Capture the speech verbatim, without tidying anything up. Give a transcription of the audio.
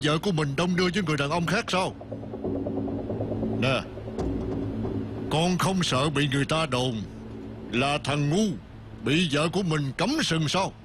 vợ của mình đông đưa với người đàn ông khác sao? Nè, con không sợ bị người ta đồn là thằng ngu bị vợ của mình cấm sừng sao?